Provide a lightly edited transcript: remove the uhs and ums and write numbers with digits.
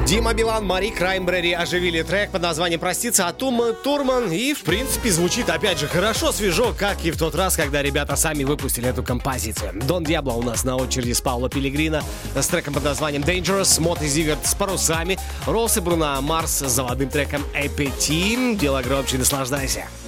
Дима Билан, Мари Краймбрери оживили трек под названием «Проститься», а Тума Турман. И, в принципе, звучит, опять же, хорошо, свежо, как и в тот раз, когда ребята сами выпустили эту композицию. Дон Диабло у нас на очереди с Пауло Пеллегрино с треком под названием «Dangerous», Моти Зигард с «Парусами», Роллс и Бруно Марс с заводным треком «APT». Дело громче, наслаждайся.